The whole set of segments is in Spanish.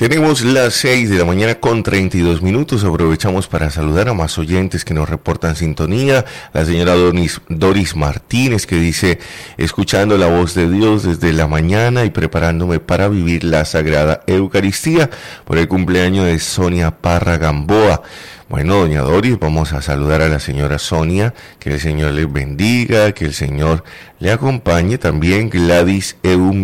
Tenemos las 6 de la mañana con 32 minutos. Aprovechamos para saludar a más oyentes que nos reportan sintonía. La señora Doris Martínez, que dice: escuchando la voz de Dios desde la mañana y preparándome para vivir la Sagrada Eucaristía por el cumpleaños de Sonia Parra Gamboa. Bueno, doña Doris, vamos a saludar a la señora Sonia, que el Señor les bendiga, que el Señor le acompañe. También Gladys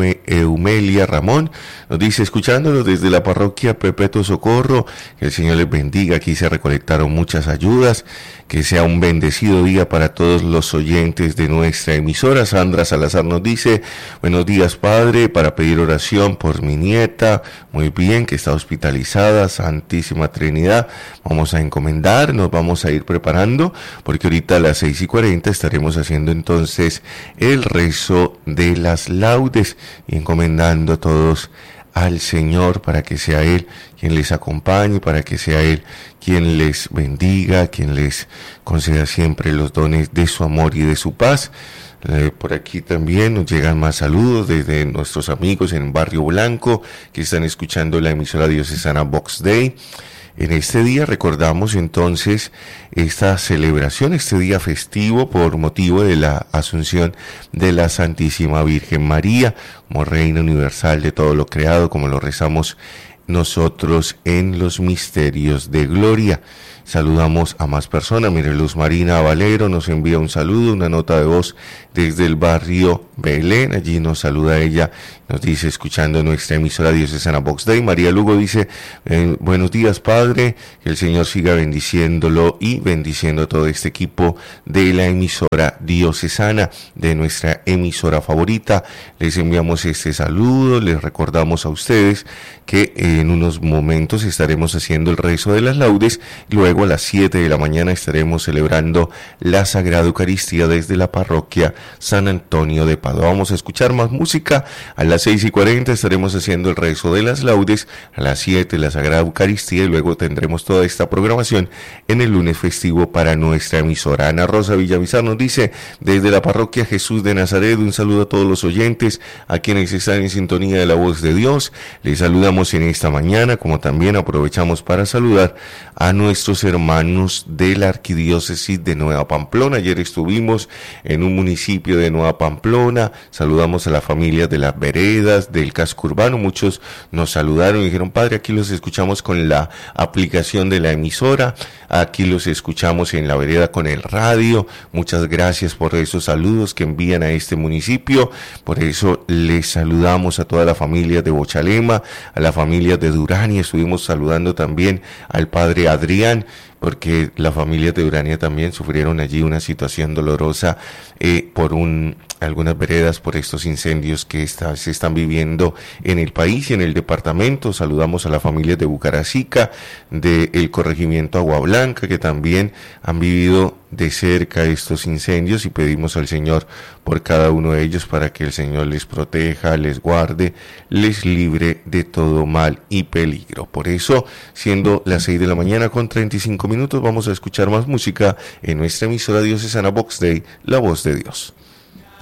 Eumelia Ramón nos dice: escuchándolo desde la parroquia Perpetuo Socorro, que el Señor les bendiga. Aquí se recolectaron muchas ayudas, que sea un bendecido día para todos los oyentes de nuestra emisora. Sandra Salazar nos dice: buenos días, padre, para pedir oración por mi nieta, muy bien, que está hospitalizada, Santísima Trinidad. Vamos a encomendar, nos vamos a ir preparando, porque ahorita a las 6:40 estaremos haciendo entonces el rezo de las laudes y encomendando a todos al Señor para que sea Él quien les acompañe, para que sea Él quien les bendiga, quien les conceda siempre los dones de su amor y de su paz. Por aquí también nos llegan más saludos desde nuestros amigos en Barrio Blanco que están escuchando la emisora diocesana Vox Day. En este día recordamos entonces esta celebración, este día festivo por motivo de la Asunción de la Santísima Virgen María como Reina Universal de todo lo creado, como lo rezamos nosotros en los misterios de gloria. Saludamos a más personas. Mire, Luz Marina Valero nos envía un saludo, una nota de voz desde el barrio Belén. Allí nos saluda ella, nos dice: escuchando nuestra emisora diocesana Vox Day. María Lugo dice: buenos días, padre, que el Señor siga bendiciéndolo y bendiciendo a todo este equipo de la emisora diocesana, de nuestra emisora favorita. Les enviamos este saludo, les recordamos a ustedes que en unos momentos estaremos haciendo el rezo de las laudes. Luego a las 7 de la mañana estaremos celebrando la Sagrada Eucaristía desde la parroquia San Antonio de Padua. Vamos a escuchar más música. A las 6:40 estaremos haciendo el rezo de las laudes. A las 7 la Sagrada Eucaristía, y luego tendremos toda esta programación en el lunes festivo para nuestra emisora. Ana Rosa Villamizar nos dice: desde la parroquia Jesús de Nazaret, un saludo a todos los oyentes, a quienes están en sintonía de la voz de Dios. Les saludamos en esta mañana, como también aprovechamos para saludar a nuestros hermanos de la Arquidiócesis de Nueva Pamplona. Ayer estuvimos en un municipio de Nueva Pamplona, saludamos a la familia de las veredas, del casco urbano. Muchos nos saludaron y dijeron: padre, aquí los escuchamos con la aplicación de la emisora, aquí los escuchamos en la vereda con el radio. Muchas gracias por esos saludos que envían a este municipio. Por eso les saludamos a toda la familia de Bochalema, a la familia de Durania. Estuvimos saludando también al padre Adrián, porque la familia de Urania también sufrieron allí una situación dolorosa por algunas veredas, por estos incendios que se están viviendo en el país y en el departamento. Saludamos a la familia de Bucaracica, del corregimiento Agua Blanca, que también han vivido de cerca estos incendios, y pedimos al Señor por cada uno de ellos para que el Señor les proteja, les guarde, les libre de todo mal y peligro. Por eso, siendo las 6 de la mañana con 35 minutos, vamos a escuchar más música en nuestra emisora diocesana Vox Day, la voz de Dios.